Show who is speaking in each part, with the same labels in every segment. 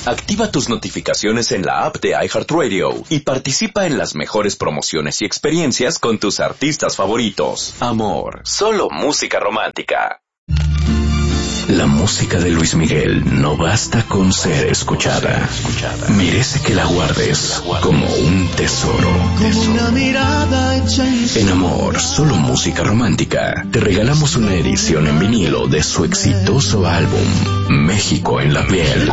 Speaker 1: Activa tus notificaciones en la app de iHeartRadio y participa en las mejores promociones y experiencias con tus artistas favoritos. Amor, solo música romántica. La música de Luis Miguel no basta con ser escuchada. Merece que la guardes como un tesoro. En Amor, solo música romántica, te regalamos una edición en vinilo de su exitoso álbum México en la piel,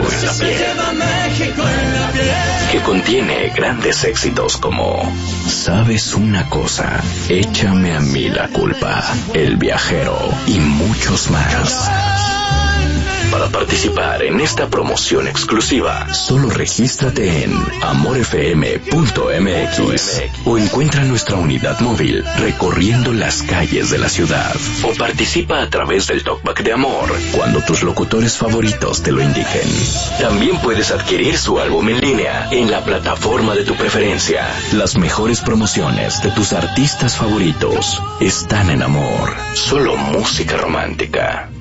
Speaker 1: que contiene grandes éxitos como Sabes una cosa, Échame a mí la culpa, El viajero y muchos más. Para participar en esta promoción exclusiva, solo regístrate en amorfm.mx o encuentra nuestra unidad móvil recorriendo las calles de la ciudad, o participa a través del Talkback de Amor cuando tus locutores favoritos te lo indiquen. También puedes adquirir su álbum en línea en la plataforma de tu preferencia. Las mejores promociones de tus artistas favoritos están en Amor, solo música romántica.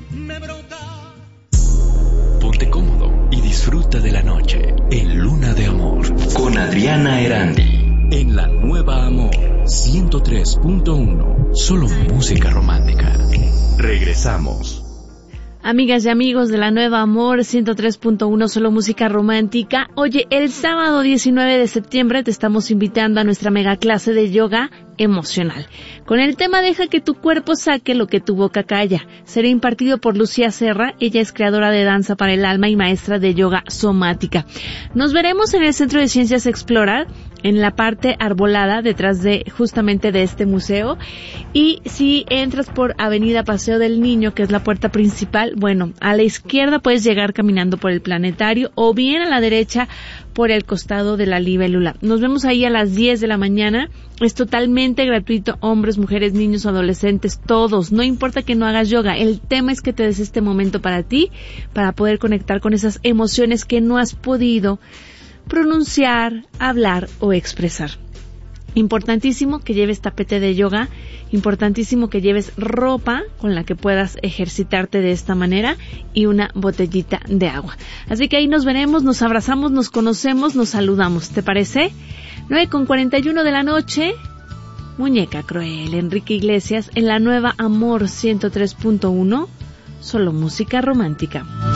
Speaker 1: Ponte cómodo y disfruta de la noche en Luna de Amor con Adriana Erandi en la nueva Amor 103.1, solo música romántica. Regresamos.
Speaker 2: Amigas y amigos de la nueva Amor 103.1, solo música romántica. Oye, el sábado 19 de septiembre te estamos invitando a nuestra mega clase de yoga emocional, con el tema Deja que tu cuerpo saque lo que tu boca calla. Será impartido por Lucía Serra. Ella es creadora de danza para el alma y maestra de yoga somática. Nos veremos en el Centro de Ciencias Explorar, en la parte arbolada detrás de justamente de este museo. Y si entras por Avenida Paseo del Niño, que es la puerta principal, bueno, a la izquierda puedes llegar caminando por el planetario, o bien a la derecha por el costado de la libélula. Nos vemos ahí a las 10 de la mañana. Es totalmente gratuito, hombres, mujeres, niños, adolescentes, todos. No importa que no hagas yoga, el tema es que te des este momento para ti, para poder conectar con esas emociones que no has podido pronunciar, hablar o expresar. Importantísimo que lleves tapete de yoga, importantísimo que lleves ropa con la que puedas ejercitarte de esta manera y una botellita de agua. Así que ahí nos veremos, nos abrazamos, nos conocemos, nos saludamos. ¿Te parece? 9:41 de la noche, Muñeca Cruel, Enrique Iglesias en la nueva Amor 103.1, solo música romántica.